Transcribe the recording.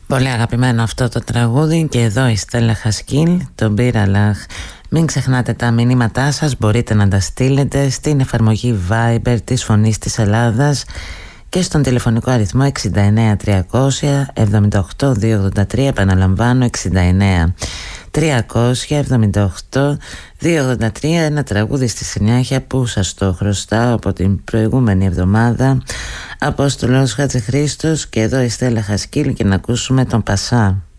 Πολύ αγαπημένο αυτό το τραγούδι. Και εδώ η Στέλλα Χασκίλ, το Μπίραλαχ. Μην ξεχνάτε τα μηνύματά σας, μπορείτε να τα στείλετε στην εφαρμογή Viber της Φωνής της Ελλάδας και στον τηλεφωνικό αριθμό 69 300 78 283. Επαναλαμβάνω, 69 378 283. Ένα τραγούδι στη συνέχεια που σας το χρωστάω από την προηγούμενη εβδομάδα. Απόστολος Χατζηχρήστος και εδώ η Στέλλα Χασκίλ, και να ακούσουμε τον Πασά.